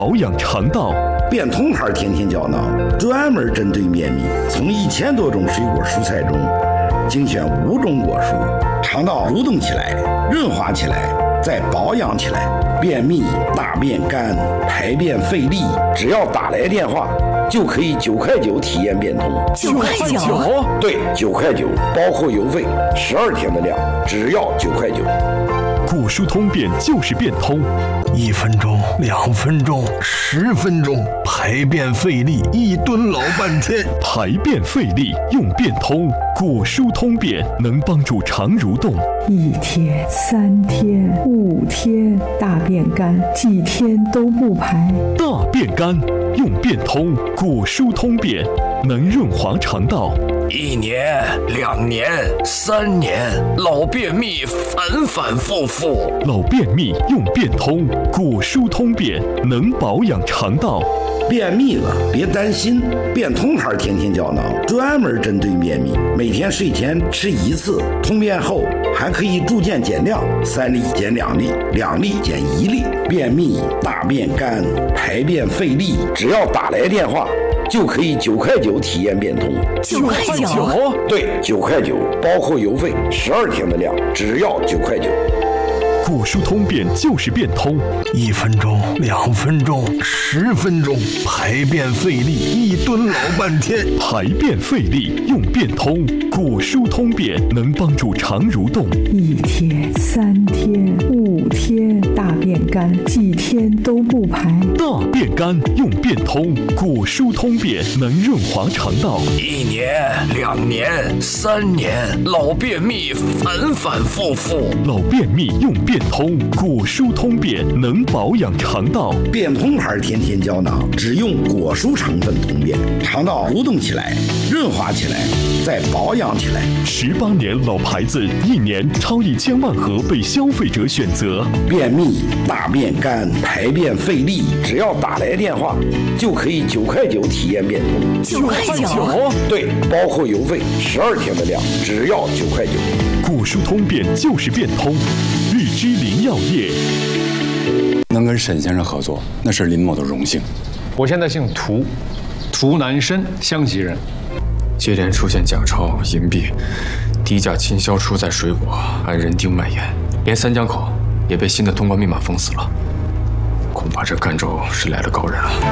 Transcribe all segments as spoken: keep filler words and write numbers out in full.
保养肠道。 变通牌甜甜胶囊专门针对便秘，从一千多种水果蔬菜中精选五种果蔬，肠道蠕动起来，润滑起来，再保养起来。便秘、大便干、排便费力，只要打来电话就可以九块九体验变通。 九块九？ 对，九块九，包括邮费，十二天的量，只要九块九。 果蔬通便就是变通， 一分钟、两分钟、十分钟，排便费力，一蹲老半天。 排便费力用变通，果蔬通便能帮助肠蠕动。 一天、三天、五天，大便干，几天都不排。 大便干用变通，果蔬通便能润滑肠道。 一年、两年、三年，老便秘反反复复。 老便秘用变通，果蔬通便能保养肠道。 便秘了别担心，变通牌甜甜胶囊专门针对便秘，每天睡前吃一次，通便后还可以逐渐减量，三粒减两粒，两粒减一粒。便秘、大便干、排便费力，只要打来电话就可以九块九体验变通。 九块九？ 对，九块九，包括邮费，十二天的量，只要九块九。 果蔬通便就是变通， 一分钟、两分钟、十分钟，排便费力，一蹲老半天。 排便费力用变通，果蔬通便能帮助肠蠕动。 一天、三天、五天，大便干，几天都不排。 大便干用变通，果蔬通便能润滑肠道。 一年、两年、三年，老便秘反反复复。 老便秘用变通，果蔬通便能保养肠道。 变通牌甜甜胶囊只用果蔬成分通便，肠道蠕动起来，润滑起来，再保养起来。 十八年老牌子，一年超一千万盒被消费者选择。 便秘、大便干、排便费力，只要打来电话就可以九块九体验变通。 九块九？ 对，包括邮费，十二天的量，只要九块九。 果蔬通便就是变通，日之林药业。 能跟沈先生合作，那是林某的荣幸。 我现在姓涂，涂南申，湘西人。 接连出现假钞、银币，低价倾销蔬菜水果，按人丁卖盐，连三江口也被新的通关密码封死了。恐怕这赣州是来了高人了。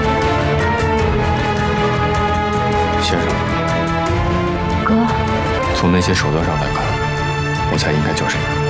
先生， 哥， 从那些手段上来看，我猜应该就是你。